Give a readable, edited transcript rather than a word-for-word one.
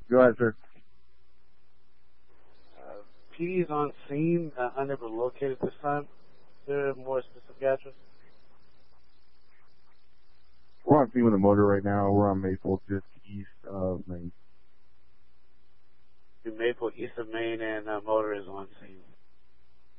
Go ahead, sir. PD is on scene, unable to locate at this time. Is there a more specific address? We're on scene with a motor right now. We're on Maple, just east of Maine. In Maple, east of Maine, and motor is on scene.